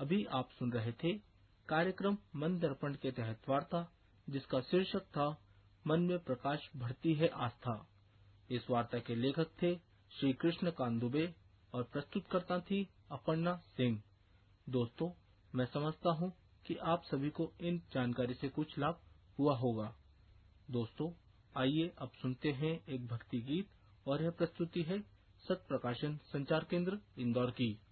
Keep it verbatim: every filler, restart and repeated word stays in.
अभी आप सुन रहे थे कार्यक्रम मन दर्पण के तहत वार्ता, जिसका शीर्षक था मन में प्रकाश भरती है आस्था। इस वार्ता के लेखक थे श्री कृष्णकांत दुबे और प्रस्तुतकर्ता थी अपर्णा सिंह। दोस्तों, मैं समझता हूँ कि आप सभी को इन जानकारी से कुछ लाभ हुआ होगा। दोस्तों, आइए अब सुनते हैं एक भक्ति गीत, और यह प्रस्तुति है सत प्रकाशन संचार केंद्र इंदौर की।